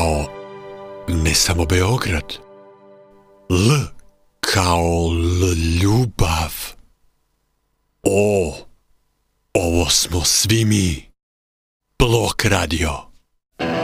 kao ne samo Beograd. L kao ljubav. O, ovo smo svi mi. Blok Radio.